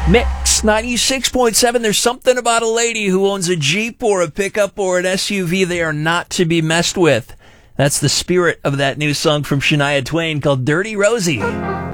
Mix 96.7. There's something about a lady who owns a Jeep or a pickup or an SUV. They are not to be messed with. That's the spirit of that new song from Shania Twain called Dirty Rosie.